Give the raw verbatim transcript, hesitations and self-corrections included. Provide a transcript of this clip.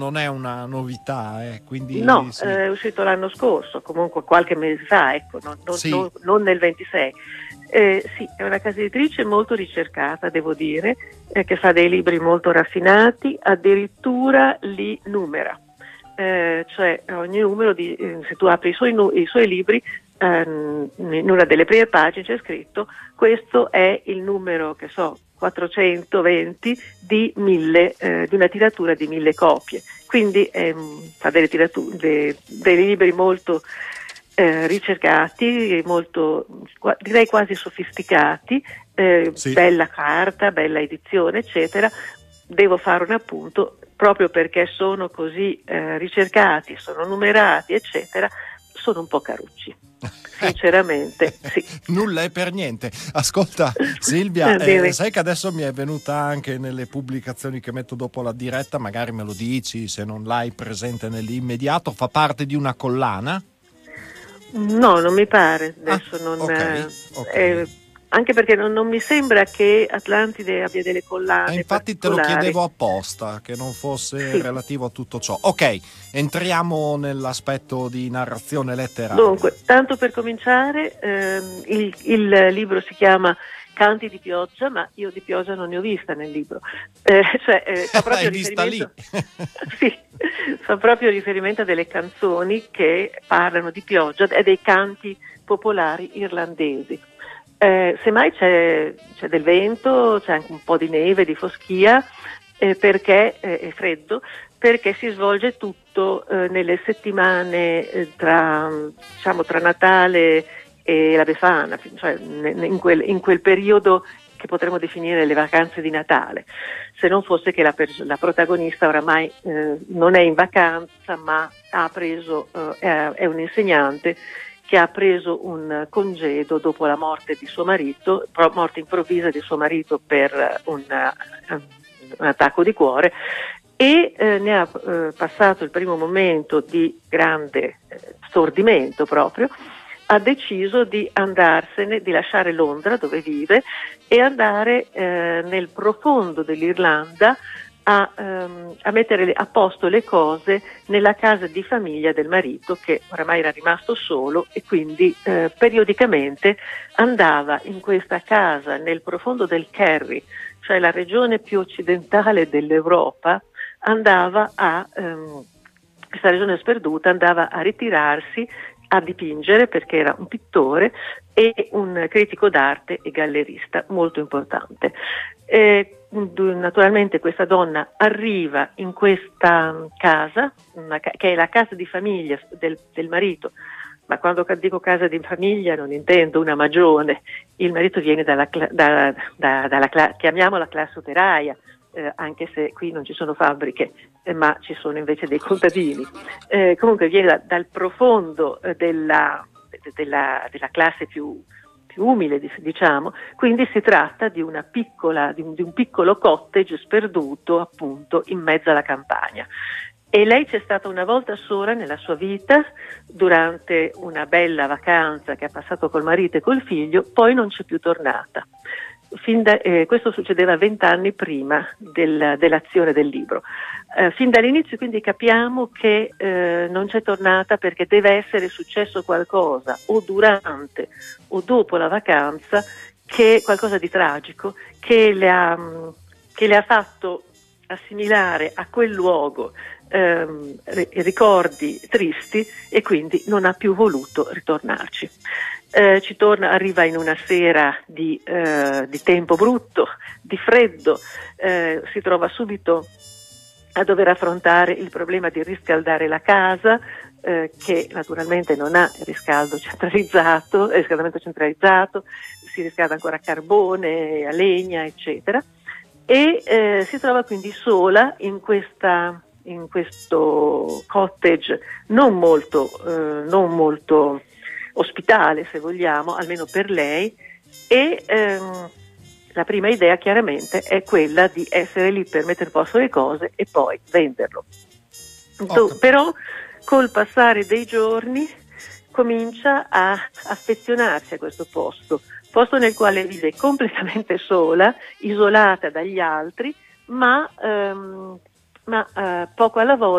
non è una novità, eh, quindi no, sì. è uscito l'anno scorso, comunque qualche mese fa, ecco, non, non, Sì. non, non nel ventisei. Eh, sì, è una casa editrice molto ricercata, devo dire, eh, che fa dei libri molto raffinati, addirittura li numera. Eh, cioè ogni numero, di, eh, se tu apri i suoi, i suoi libri, ehm, in una delle prime pagine c'è scritto: questo è il numero, che so, quattrocentoventi di mille, eh, di una tiratura di mille copie. Quindi ehm, fa delle tirature, de, dei libri molto eh, ricercati, molto, direi quasi sofisticati, eh, Sì. bella carta, bella edizione, eccetera. Devo fare un appunto: proprio perché sono così eh, ricercati, sono numerati, eccetera, sono un po' carucci. Sinceramente, sì. Nulla è per niente. Ascolta, Silvia, eh, sai che adesso mi è venuta anche nelle pubblicazioni che metto dopo la diretta, magari me lo dici se non l'hai presente nell'immediato, fa parte di una collana? No, non mi pare. Adesso ah, non. Okay, okay. Eh, anche perché non, non mi sembra che Atlantide abbia delle collane. Eh, infatti te lo chiedevo apposta, che non fosse sì. relativo a tutto ciò. Ok, entriamo nell'aspetto di narrazione letteraria. Dunque, tanto per cominciare, ehm, il, il libro si chiama Canti di pioggia, ma io di pioggia non ne ho vista nel libro. Eh, cioè, eh, fa proprio L'hai vista lì? Sì, fa proprio riferimento a delle canzoni che parlano di pioggia e dei canti popolari irlandesi. Eh, semmai c'è, c'è del vento, c'è anche un po' di neve, di foschia, eh, perché eh, è freddo, perché si svolge tutto eh, nelle settimane eh, tra, diciamo, tra Natale e la Befana, cioè in quel, in quel periodo che potremmo definire le vacanze di Natale, se non fosse che la, la protagonista oramai eh, non è in vacanza, ma ha preso, eh, è, è un insegnante che ha preso un congedo dopo la morte di suo marito, morte improvvisa di suo marito per un, un attacco di cuore, e eh, ne ha eh, passato il primo momento di grande eh, stordimento proprio. Ha deciso di andarsene, di lasciare Londra dove vive e andare eh, nel profondo dell'Irlanda a, um, a mettere a posto le cose nella casa di famiglia del marito, che oramai era rimasto solo, e quindi eh, periodicamente andava in questa casa nel profondo del Kerry, cioè la regione più occidentale dell'Europa, andava a um, questa regione sperduta, andava a ritirarsi, a dipingere, perché era un pittore e un critico d'arte e gallerista molto importante. Eh, naturalmente questa donna arriva in questa casa, una, che è la casa di famiglia del, del marito, ma quando dico casa di famiglia non intendo una magione. Il marito viene dalla, da, da, dalla chiamiamola classe operaia, eh, anche se qui non ci sono fabbriche, eh, ma ci sono invece dei contadini. Eh, comunque viene da, dal profondo eh, della, della, della classe più, più umile, diciamo, quindi si tratta di una piccola, di un, di un piccolo cottage sperduto appunto in mezzo alla campagna. E lei c'è stata una volta sola nella sua vita, durante una bella vacanza che ha passato col marito e col figlio, poi non c'è più tornata. Fin da, eh, questo succedeva vent'anni prima del, dell'azione del libro. Eh, fin dall'inizio quindi capiamo che eh, non c'è tornata perché deve essere successo qualcosa o durante o dopo la vacanza, che qualcosa di tragico che le ha, che le ha fatto assimilare a quel luogo ehm, ricordi tristi, e quindi non ha più voluto ritornarci. Eh, ci torna, arriva in una sera di, eh, di tempo brutto, di freddo, eh, si trova subito a dover affrontare il problema di riscaldare la casa, eh, che naturalmente non ha riscaldo centralizzato, riscaldamento centralizzato, si riscalda ancora a carbone, a legna, eccetera, e eh, si trova quindi sola in questa in questo cottage non molto eh, non molto ospitale, se vogliamo, almeno per lei, e ehm, la prima idea chiaramente è quella di essere lì per mettere a posto le cose e poi venderlo. Do, però col passare dei giorni comincia a affezionarsi a questo posto, posto nel quale vive completamente sola, isolata dagli altri, ma, ehm, ma eh, poco alla volta